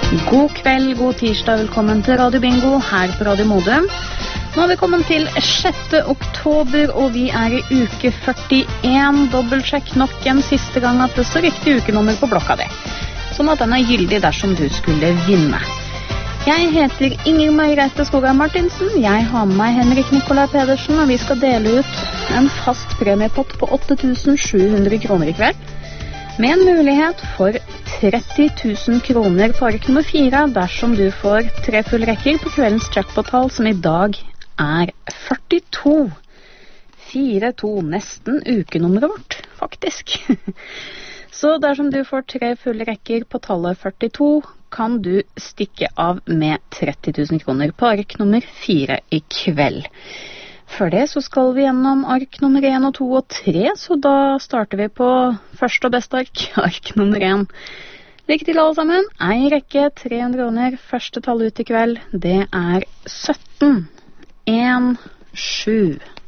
God kveld, god tirsdag, velkommen til Radio Bingo her på Radio Modum. Nå har vi kommet til 6. oktober, og vi er i uke 41. Dobbeltsjekk nok en siste gang at det står riktig ukenummer på blokka di, sånn at den er gyldig dersom du skulle vinne. Jeg heter Inger Margrethe Skogheim Martinsen, jeg har med meg Henrik Nikolai Pedersen, og vi skal dele ut en fast premiepott på 8.700 kroner i kveld, med en mulighet for 30.000 kroner på ark nummer 4 dersom du får 3 full rekker på kveldens jackpot-tall, som i dag er 42. 4-2, nesten ukenummeret vårt, faktisk. Så dersom du får 3 fulle rekker på tallet 42, kan du stikke av med 30.000 kroner på ark nummer 4 i kveld. Før det så skal vi gjennom ark nummer 1 og 2 og 3, så da starter vi på første og beste ark, ark nummer 1. Lykke til alle sammen. En rekke, 300 kroner, første tall ut i kveld, det er 17. 1, 7.